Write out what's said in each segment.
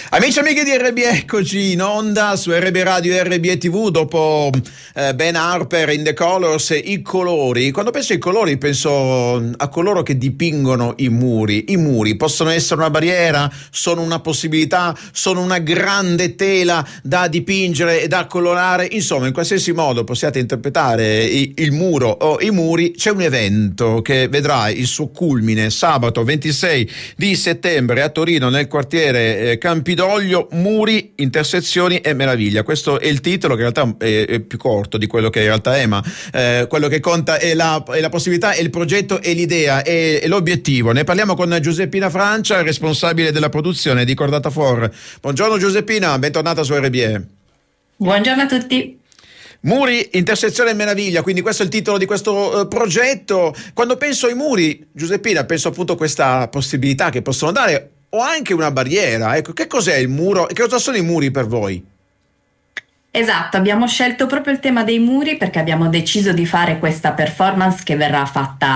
Amici e amiche di RB, eccoci in onda su RB Radio e RB TV dopo Ben Harper, In the Colors, i colori. Quando penso ai colori penso a coloro che dipingono i muri. I muri possono essere una barriera, sono una possibilità, sono una grande tela da dipingere e da colorare. Insomma, in qualsiasi modo possiate interpretare il muro o i muri. C'è un evento che vedrà il suo culmine sabato 26 di settembre a Torino nel quartiere Campidoglio, muri, intersezioni e meraviglia. Questo è il titolo, che in realtà è più corto di quello che in realtà è, ma quello che conta è la possibilità, è il progetto, è l'idea, è l'obiettivo. Ne parliamo con Giuseppina Francia, responsabile della produzione di Cordata For. Buongiorno Giuseppina, bentornata su RBE. Buongiorno a tutti. Muri, intersezione e meraviglia, quindi questo è il titolo di questo progetto. Quando penso ai muri, Giuseppina, penso appunto a questa possibilità che possono dare, o anche una barriera. Ecco, che cos'è il muro e che cosa sono i muri per voi? Esatto, abbiamo scelto proprio il tema dei muri perché abbiamo deciso di fare questa performance che verrà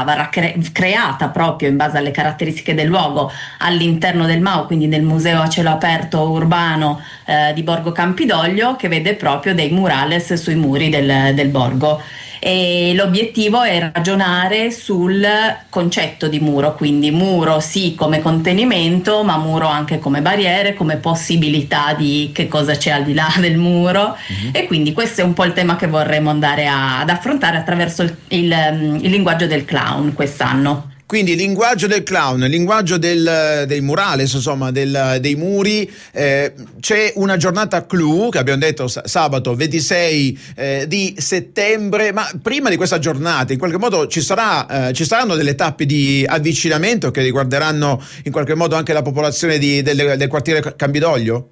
creata proprio in base alle caratteristiche del luogo all'interno del MAU, quindi nel Museo a cielo aperto urbano di Borgo Campidoglio, che vede proprio dei murales sui muri del borgo. E l'obiettivo è ragionare sul concetto di muro, quindi muro sì come contenimento, ma muro anche come barriere, come possibilità di che cosa c'è al di là del muro. E quindi questo è un po' il tema che vorremmo andare ad affrontare attraverso il linguaggio del clown quest'anno. Quindi linguaggio del clown, linguaggio dei murales, insomma, dei muri. C'è una giornata clou, che abbiamo detto sabato 26 di settembre, ma prima di questa giornata in qualche modo ci saranno delle tappe di avvicinamento che riguarderanno in qualche modo anche la popolazione del quartiere Campidoglio?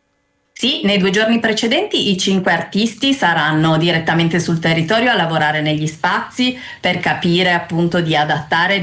Sì, nei 2 giorni precedenti i 5 artisti saranno direttamente sul territorio a lavorare negli spazi per capire appunto di adattare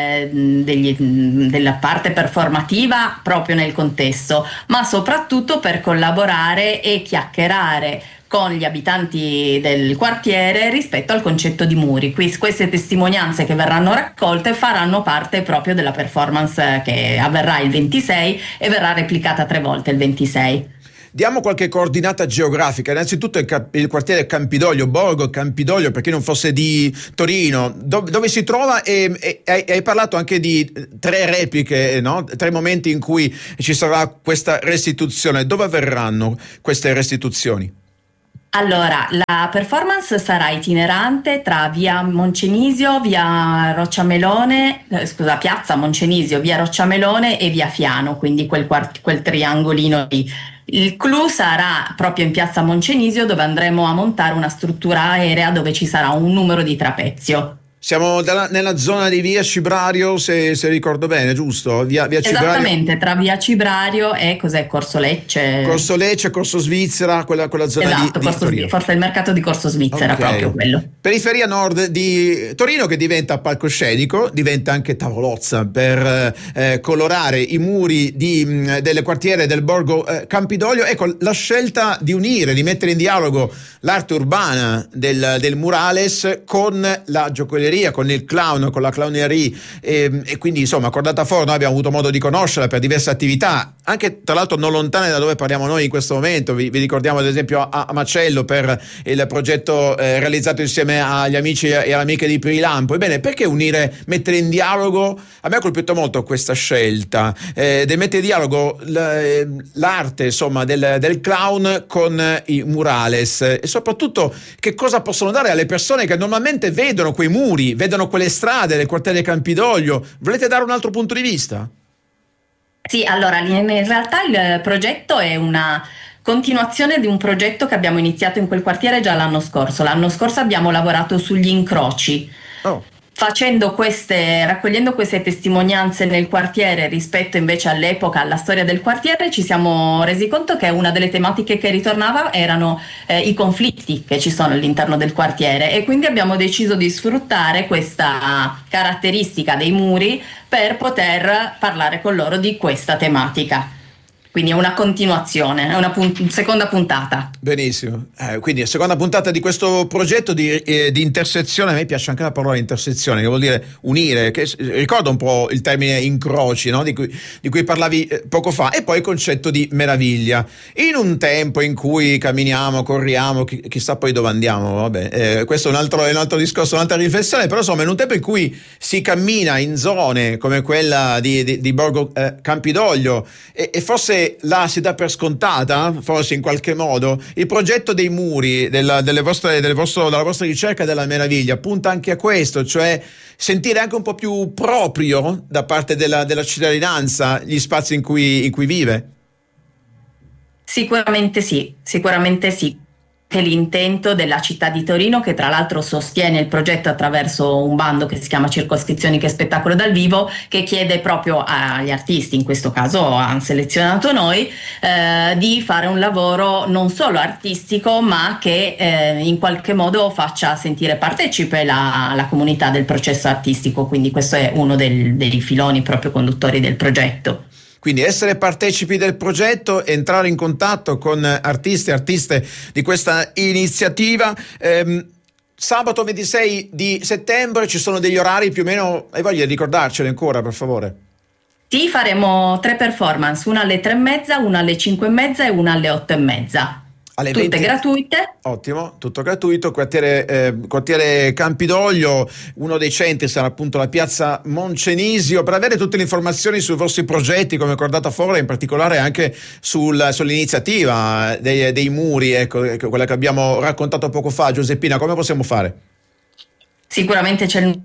della parte performativa proprio nel contesto, ma soprattutto per collaborare e chiacchierare con gli abitanti del quartiere rispetto al concetto di muri. Queste testimonianze che verranno raccolte faranno parte proprio della performance che avverrà il 26 e verrà replicata 3 volte il 26. Diamo qualche coordinata geografica. Innanzitutto il quartiere Campidoglio, Borgo Campidoglio, per chi non fosse di Torino, dove si trova, e hai parlato anche di 3 repliche, no? 3 momenti in cui ci sarà questa restituzione. Dove avverranno queste restituzioni? Allora, la performance sarà itinerante tra via Moncenisio, via Rocciamelone, piazza Moncenisio, via Rocciamelone e via Fiano, quindi quel triangolino lì. Il clou sarà proprio in piazza Moncenisio, dove andremo a montare una struttura aerea dove ci sarà un numero di trapezio. Siamo nella zona di via Cibrario, se ricordo bene, giusto? Via Cibrario. Esattamente, tra via Cibrario e Corso Lecce. Corso Lecce, Corso Svizzera, quella zona esatto, di Torino. Forse il mercato di Corso Svizzera, okay. Proprio quello. Periferia nord di Torino, che diventa palcoscenico, diventa anche tavolozza per colorare i muri del quartiere del Borgo Campidoglio. Ecco, la scelta di unire, di mettere in dialogo l'arte urbana del murales con la giocoleria, con il clown, con la clownerie, e quindi insomma Cordata For noi abbiamo avuto modo di conoscerla per diverse attività, anche tra l'altro non lontane da dove parliamo noi in questo momento. Vi ricordiamo ad esempio a Macello per il progetto realizzato insieme agli amici e alle amiche di Pirilampo. Ebbene, perché mettere in dialogo? A me ha colpito molto questa scelta di mettere in dialogo l'arte, insomma, del clown con i murales, e soprattutto che cosa possono dare alle persone che normalmente vedono quei muri, vedono quelle strade del quartiere Campidoglio. Volete dare un altro punto di vista? Sì, allora in realtà il progetto è una continuazione di un progetto che abbiamo iniziato in quel quartiere già l'anno scorso. L'anno scorso abbiamo lavorato sugli incroci. Raccogliendo queste testimonianze nel quartiere rispetto invece all'epoca, alla storia del quartiere, ci siamo resi conto che una delle tematiche che ritornava erano i conflitti che ci sono all'interno del quartiere, e quindi abbiamo deciso di sfruttare questa caratteristica dei muri per poter parlare con loro di questa tematica. Quindi è una continuazione, è una seconda puntata. Benissimo, quindi seconda puntata di questo progetto di intersezione. A me piace anche la parola intersezione, che vuol dire unire, che ricorda un po' il termine incroci, no? di cui parlavi poco fa, e poi il concetto di meraviglia. In un tempo in cui camminiamo, corriamo, chissà poi dove andiamo, vabbè, questo è un altro discorso, un'altra riflessione, però insomma in un tempo in cui si cammina in zone come quella di Borgo Campidoglio, e forse là si dà per scontata, forse in qualche modo, il progetto dei muri della vostra ricerca della meraviglia punta anche a questo, cioè sentire anche un po' più proprio da parte della cittadinanza gli spazi in cui vive. Sicuramente sì. È l'intento della città di Torino, che tra l'altro sostiene il progetto attraverso un bando che si chiama Circoscrizioni che spettacolo dal vivo, che chiede proprio agli artisti, in questo caso hanno selezionato noi, di fare un lavoro non solo artistico, ma che in qualche modo faccia sentire partecipe la comunità del processo artistico. Quindi questo è uno dei filoni proprio conduttori del progetto. Quindi essere partecipi del progetto, entrare in contatto con artisti e artiste di questa iniziativa. Sabato 26 di settembre ci sono degli orari più o meno, hai voglia di ricordarceli ancora, per favore? Sì, faremo 3 performance, una alle 3:30, una alle 5:30 e una alle 8:30. Alle tutte 20... gratuite. Ottimo, tutto gratuito. Quartiere Campidoglio, uno dei centri sarà appunto la piazza Moncenisio. Per avere tutte le informazioni sui vostri progetti come Cordata Forra, in particolare anche sull'iniziativa dei muri, ecco, quella che abbiamo raccontato poco fa, Giuseppina, come possiamo fare? Sicuramente c'è il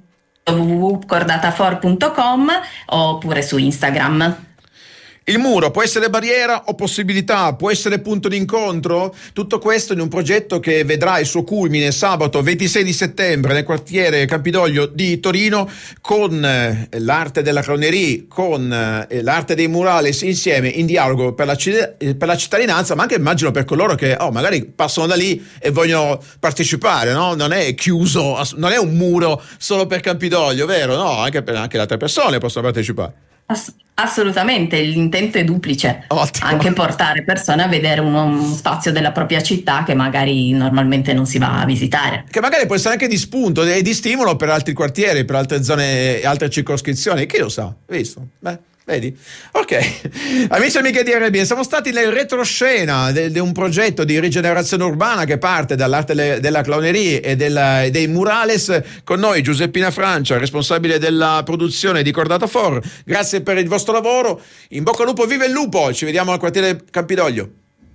www.cordatafor.com oppure su Instagram. Il muro può essere barriera o possibilità, può essere punto d'incontro? Tutto questo in un progetto che vedrà il suo culmine sabato 26 di settembre nel quartiere Campidoglio di Torino, con l'arte della clownerie, con l'arte dei murales insieme, in dialogo per la cittadinanza, ma anche immagino per coloro che magari passano da lì e vogliono partecipare, no? Non è chiuso, non è un muro solo per Campidoglio, vero? No, anche le altre persone possono partecipare. Assolutamente, l'intento è duplice. Ottimo. Anche portare persone a vedere uno spazio della propria città che magari normalmente non si va a visitare, che magari può essere anche di spunto e di stimolo per altri quartieri, per altre zone e altre circoscrizioni, chi lo sa, visto? Beh, vedi? Ok, amici e amiche di RB, siamo stati nel retroscena di un progetto di rigenerazione urbana che parte dall'arte della clownerie e dei murales. Con noi Giuseppina Francia, responsabile della produzione di Cordata For. Grazie per il vostro lavoro, in bocca al lupo, viva il lupo, ci vediamo al quartiere Campidoglio.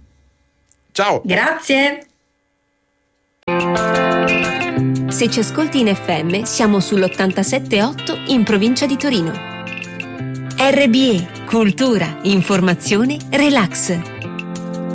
Ciao. Grazie. Se ci ascolti in FM siamo sull'87.8 in provincia di Torino. RBE, cultura, informazione, relax.